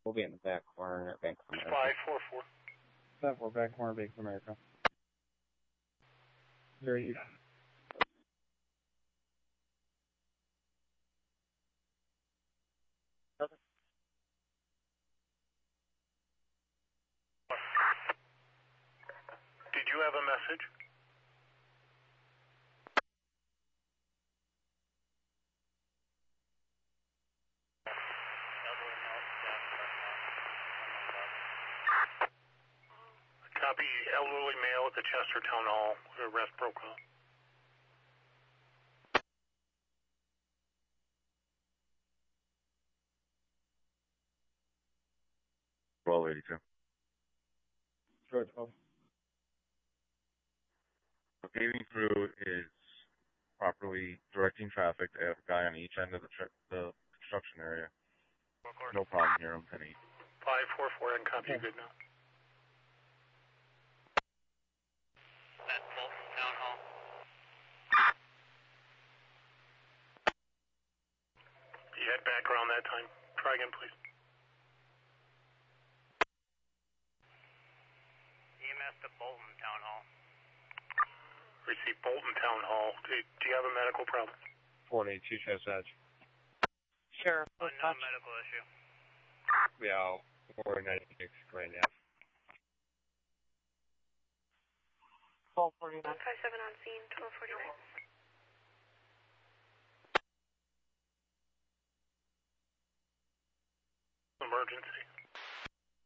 We'll be in the back corner at Bank of America. 544. 544, back corner, Bank of America. There you go. Did you have a message? Copy, elderly male at the Chester Town Hall. Arrest protocol. $12.82. George, 12. The paving crew is properly directing traffic. They have a guy on each end of the construction area. No problem here on Penny. 544 and copy, you good now. At Bolton Town Hall. You had background that time. Try again, please. EMS to Bolton Town Hall. Receive Bolton Town Hall. Do you have a medical problem? 482 chest edge. Sheriff, Unknown medical issue. Yeah, 496 grand, yeah. 1249. 157 on scene, 1249. Emergency.